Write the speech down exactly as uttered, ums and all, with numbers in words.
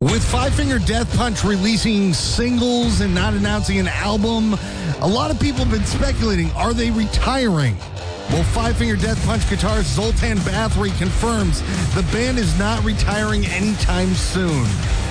With Five Finger Death Punch releasing singles and not announcing an album, a lot of people have been speculating, are they retiring? Well, Five Finger Death Punch guitarist Zoltan Bathory confirms the band is not retiring anytime soon.